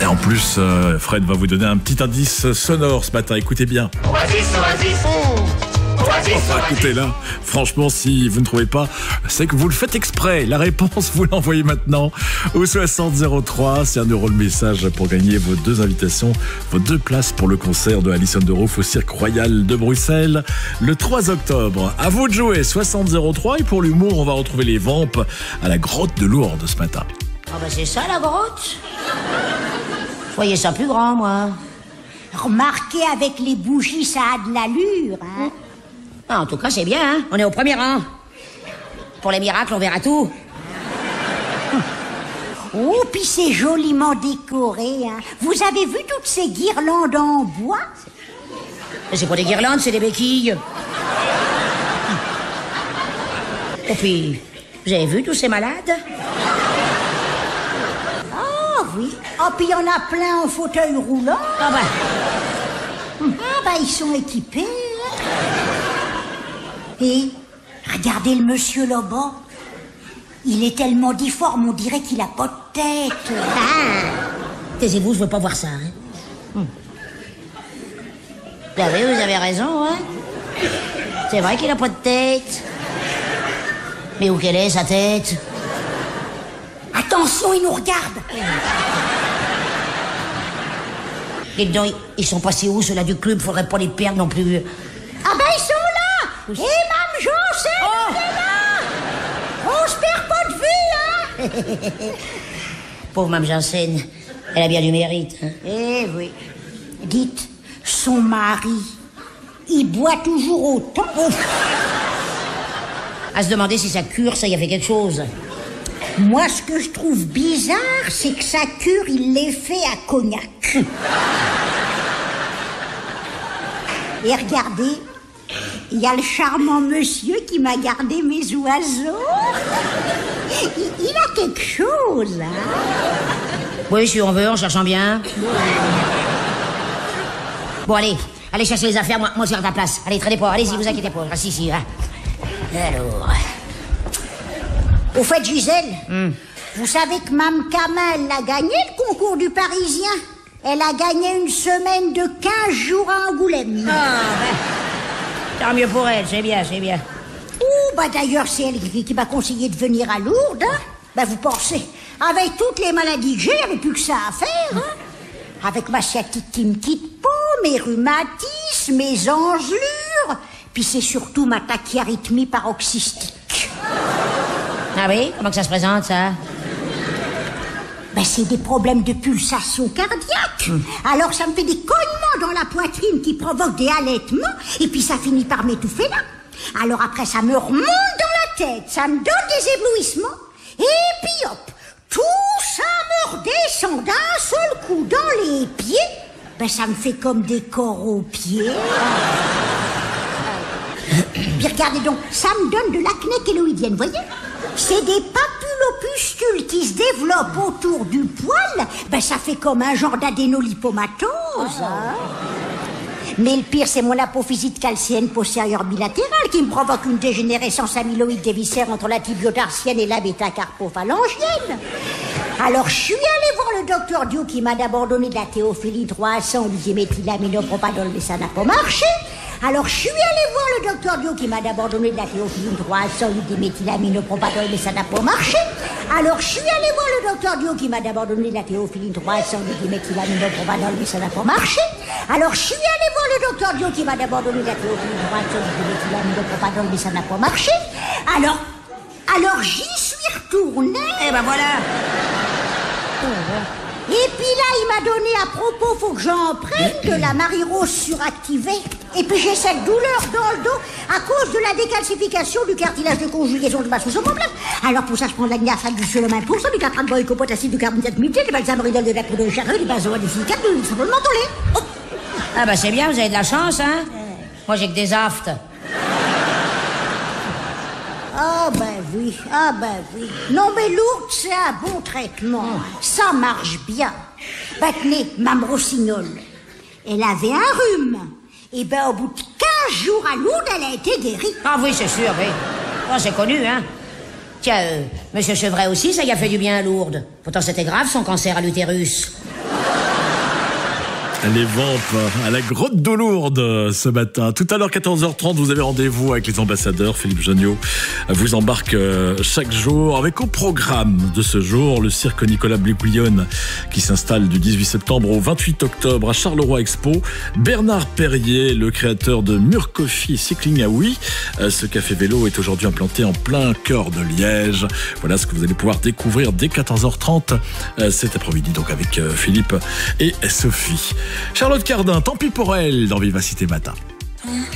Et en plus, Fred va vous donner un petit indice sonore ce matin. Écoutez bien. Écoutez là, franchement, si vous ne trouvez pas, c'est que vous le faites exprès. La réponse, vous l'envoyez maintenant au 6003. C'est €1 le message pour gagner vos 2 invitations, vos 2 places pour le concert de Alison Derouf au Cirque Royal de Bruxelles le 3 octobre. À vous de jouer, 6003. Et pour l'humour, on va retrouver les Vampes à la grotte de Lourdes ce matin. Ah bah c'est ça la grotte. Je voyais ça plus grand, moi. Remarquez, avec les bougies, ça a de l'allure, hein. Ah, en tout cas, c'est bien, hein. On est au premier rang. Pour les miracles, on verra tout. Oh, puis c'est joliment décoré, hein. Vous avez vu toutes ces guirlandes en bois? C'est pas des guirlandes, c'est des béquilles. Et puis, vous avez vu tous ces malades? Ah oui. Ah, puis il y en a plein en fauteuil roulant. Ah bah, ils sont équipés. Et regardez le monsieur là-bas. Il est tellement difforme, on dirait qu'il a pas de tête. Ah, taisez-vous, je veux pas voir ça. Hein. Vous avez raison, hein. C'est vrai qu'il a pas de tête. Mais où qu'elle est, sa tête? Attention, il nous regarde. Dites donc, ils sont passés où, ceux-là du club? Faudrait pas les perdre non plus. Ah ben, ils sont là. Et Mme Janssen, elle est là. On se perd pas de vue, hein. Pauvre Mme Janssen, elle a bien du mérite. Hein. Eh oui. Dites, son mari, il boit toujours autant. À se demander si sa cure, ça y a fait quelque chose. Moi, ce que je trouve bizarre, c'est que sa cure, il l'ait fait à cognac. Et regardez, il y a le charmant monsieur qui m'a gardé mes oiseaux. Il a quelque chose, hein. Oui, si on veut, en cherchant bien. Bon, allez chercher les affaires, moi je garde la place. Allez, traînez pas, allez-y, vous inquiétez pas. Reste ici, hein. Alors... Au fait, Gisèle, vous savez que Mme Kamel a gagné le concours du Parisien. Elle a gagné une semaine de 15 jours à Angoulême. Ah, ben, tant mieux pour elle, c'est bien. Ouh, bah d'ailleurs, c'est elle qui m'a conseillé de venir à Lourdes, hein. Bah vous pensez, avec toutes les maladies que j'ai, il n'y avait plus que ça à faire, hein. Avec ma sciatique qui me quitte pas, mes rhumatismes, mes engelures, puis c'est surtout ma tachyarrhythmie paroxystique. Ah oui? Comment que ça se présente, ça? Ben, c'est des problèmes de pulsation cardiaque. Alors, ça me fait des cognements dans la poitrine qui provoquent des halètements, et puis ça finit par m'étouffer là. Alors après, ça me remonte dans la tête, ça me donne des éblouissements, et puis hop, tout ça me redescend d'un seul coup dans les pieds. Ben, ça me fait comme des corps aux pieds. Puis regardez donc, ça me donne de l'acné kéloïdienne, voyez? C'est des papulopustules qui se développent autour du poil. Ben, ça fait comme un genre d'adénolipomatose. Hein. Mais le pire, c'est mon apophysite calcienne postérieure bilatérale qui me provoque une dégénérescence amyloïde des viscères entre la tibiotarsienne et la bêta-carpophalangienne. Alors, je suis allée voir le docteur Dio qui m'a d'abord donné de la théophiline 300 diméthylaminopropadol, mais ça n'a pas marché. Alors, je suis allée voir le docteur Dio qui m'a d'abord donné de la théophiline 300 diméthylaminopropadol, mais ça n'a pas marché. Alors, je suis allée voir le docteur Dio qui m'a d'abord donné de la théophiline 300 diméthylaminopropadol, mais ça n'a pas marché. Alors, je suis allée voir le docteur Dio qui m'a d'abord donné de la théophiline 300 diméthylaminopropadol, mais ça n'a pas marché. Alors, j'y suis retournée. Eh ben voilà. Et puis là, il m'a donné à propos, faut que j'en prenne de la Marie-Rose suractivée. Et puis j'ai cette douleur dans le dos à cause de la décalcification du cartilage de conjugaison de ma sous-omoplate. Alors pour ça, je prends de la gnafale du solomon pour ça, du catran de potassique, du carbonate muté, du balsamoridol, de la poudre de charrue, du benzoadésilicate, du savon de mentholé. Oh. Ah bah c'est bien, vous avez de la chance, hein. Moi j'ai que des aftes. Ah ben oui. Non mais Lourdes, c'est un bon traitement. Ça marche bien. Bah tenez, Mme Rossignol, elle avait un rhume. Et ben au bout de 15 jours à Lourdes, elle a été guérie. Ah oui, c'est sûr, oui. Oh, c'est connu, hein. Tiens, Monsieur Chevret aussi, ça y a fait du bien à Lourdes. Pourtant c'était grave son cancer à l'utérus. Les Vampes à la Grotte d'Eau Lourde ce matin. Tout à l'heure, 14h30, vous avez rendez-vous avec les ambassadeurs. Philippe Jonniot vous embarque chaque jour avec au programme de ce jour le cirque Nicolas Bléguillon qui s'installe du 18 septembre au 28 octobre à Charleroi Expo. Bernard Perrier, le créateur de Murcoffy Cycling à Oui. Ce café vélo est aujourd'hui implanté en plein cœur de Liège. Voilà ce que vous allez pouvoir découvrir dès 14h30 cet après-midi, donc avec Philippe et Sophie. Charlotte Cardin, tant pis pour elle, dans Vivacité Matin.